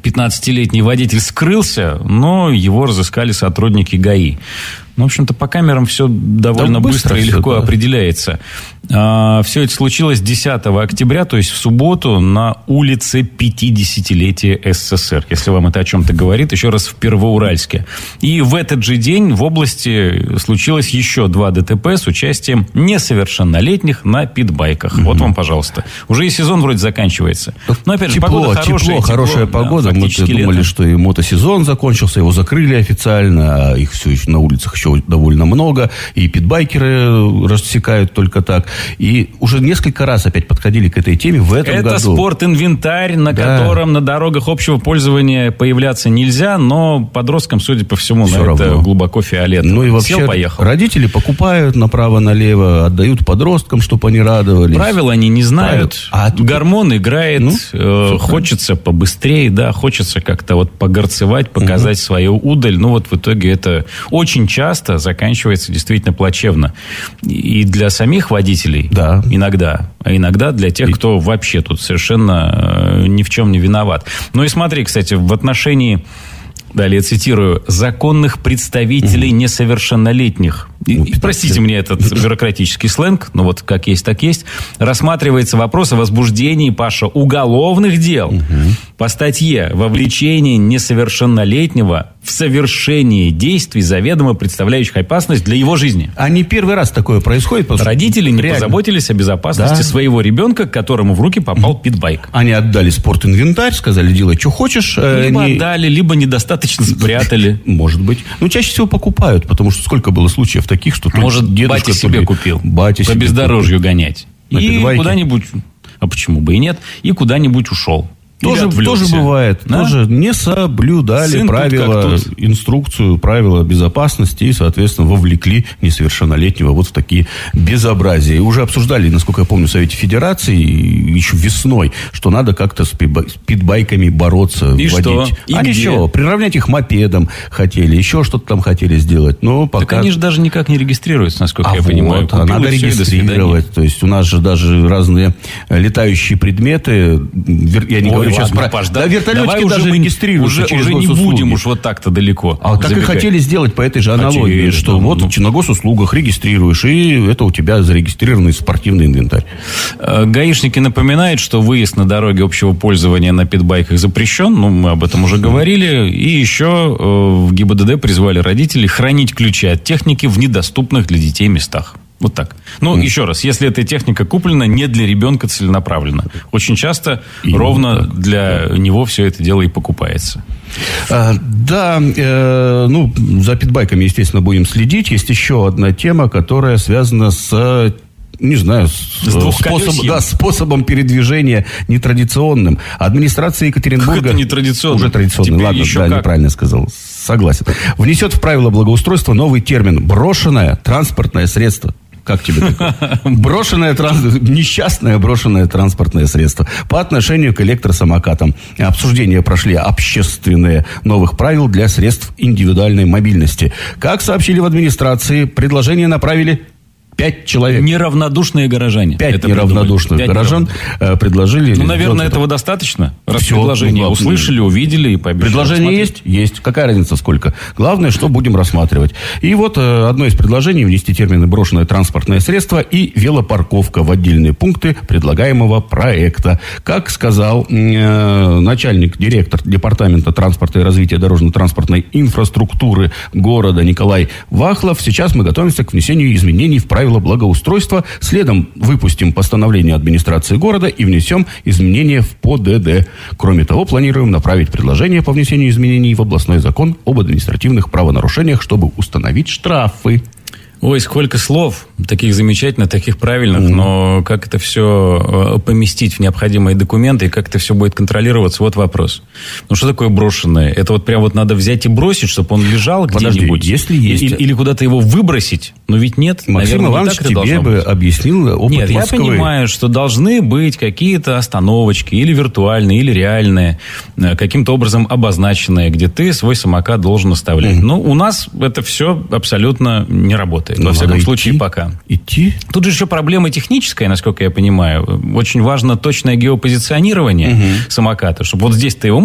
15-летний водитель скрылся, но его разыскали сотрудники ГАИ. Ну, в общем-то, по камерам все довольно быстро и легко определяется. Все это случилось 10 октября, то есть в субботу, на улице 50-летия СССР. Если вам это о чем-то говорит, еще раз в Первоуральске. И в этот же день в области случилось еще 2 ДТП с участием несовершеннолетних на питбайках. Вот вам, пожалуйста. Уже и сезон вроде заканчивается. Но, опять же, погода хорошая. Хорошая погода. Мы думали, что и мотосезон закончился, его закрыли официально, а их все еще на улицах еще довольно много, и питбайкеры рассекают только так. И уже несколько раз опять подходили к этой теме в этом году. Это спорт-инвентарь, на котором на дорогах общего пользования появляться нельзя, но подросткам, судя по всему, все на равно. Это глубоко фиолетово. Ну и вообще, сел, поехал. Родители покупают направо-налево, отдают подросткам, чтобы они радовались. Правила они не знают. Гормон играет, хочется побыстрее, да, хочется как-то вот погорцевать, показать свою удаль. Ну вот в итоге это очень часто заканчивается действительно плачевно. И для самих водителей иногда, а иногда для тех, кто вообще тут совершенно ни в чем не виноват. Ну и смотри, кстати, в отношении, далее цитирую, законных представителей несовершеннолетних. Простите мне этот бюрократический сленг, но вот как есть, так есть. Рассматривается вопрос о возбуждении, Паша, уголовных дел по статье «Вовлечение несовершеннолетнего в совершении действий, заведомо представляющих опасность для его жизни». А не первый раз такое происходит? Родители не позаботились о безопасности своего ребенка, к которому в руки попал питбайк. Они отдали спорт-инвентарь, сказали, делай, что хочешь. Либо отдали, либо недостаточно спрятали. Может быть. Но чаще всего покупают, потому что сколько было случаев таких, что... Может, батя себе купил. По бездорожью гонять. И куда-нибудь... А почему бы и нет? И куда-нибудь ушел. Тоже бывает. Да? Тоже не соблюдали правила, инструкцию, правила безопасности и, соответственно, вовлекли несовершеннолетнего вот в такие безобразия. И уже обсуждали, насколько я помню, в Совете Федерации еще весной, что надо как-то с питбайками бороться, и вводить. Что? И они еще приравнять их мопедам хотели, еще что-то там хотели сделать. Но пока... Так они же даже никак не регистрируются, насколько я понимаю. Купил, надо регистрировать. То есть у нас же даже разные летающие предметы, я не говорю сейчас про... Паш, вертолетики даже регистрируются через уже не будем уж вот так-то далеко. А так и хотели сделать по этой же аналогии, что вот на госуслугах регистрируешь, и это у тебя зарегистрированный спортивный инвентарь. Гаишники напоминают, что выезд на дороге общего пользования на питбайках запрещен, ну, мы об этом уже говорили, и еще в ГИБДД призвали родителей хранить ключи от техники в недоступных для детей местах. Вот так. Ну, еще раз, если эта техника куплена не для ребенка целенаправленно. Очень часто ровно для него все это дело и покупается. За питбайками, естественно, будем следить. Есть еще одна тема, которая связана с... Не знаю, способом передвижения нетрадиционным. Администрация Екатеринбурга... Как это нетрадиционный? Уже традиционный, ладно, неправильно сказал. Согласен. Внесет в правила благоустройства новый термин «брошенное транспортное средство». Как тебе такое? Несчастное брошенное транспортное средство по отношению к электросамокатам. Обсуждения прошли общественные новых правил для средств индивидуальной мобильности. Как сообщили в администрации, предложение направили 5 человек. Неравнодушные горожане. 5 неравнодушных горожан предложили... Ну, наверное, этого достаточно. Раз предложение услышали, увидели и пообещали. Предложение есть? Есть. Какая разница сколько? Главное, что будем рассматривать. И вот одно из предложений внести термины «брошенное транспортное средство» и «велопарковка» в отдельные пункты предлагаемого проекта. Как сказал начальник-директор Департамента транспорта и развития дорожно-транспортной инфраструктуры города Николай Вахлов, сейчас мы готовимся к внесению изменений в правила благоустройства. Следом выпустим постановление администрации города и внесем изменения в ПОДД. Кроме того, планируем направить предложение по внесению изменений в областной закон об административных правонарушениях, чтобы установить штрафы. Ой, сколько слов, таких замечательных, таких правильных, но как это все поместить в необходимые документы и как это все будет контролироваться, вот вопрос. Ну, что такое брошенное? Это вот прям вот надо взять и бросить, чтобы он лежал где-нибудь? Если есть... Или куда-то его выбросить? Ну, ведь нет. Максим Иванович тебе бы объяснил опыт Нет, Москвы. Я понимаю, что должны быть какие-то остановочки, или виртуальные, или реальные, каким-то образом обозначенные, где ты свой самокат должен оставлять. Но у нас это все абсолютно не работает. Во всяком случае, пока. Тут же еще проблема техническая, насколько я понимаю. Очень важно точное геопозиционирование самоката, чтобы вот здесь ты его